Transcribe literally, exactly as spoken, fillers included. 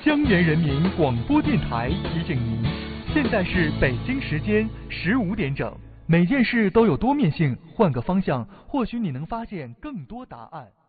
江源人民广播电台提醒您，现在是北京时间十五点整。每件事都有多面性，换个方向，或许你能发现更多答案。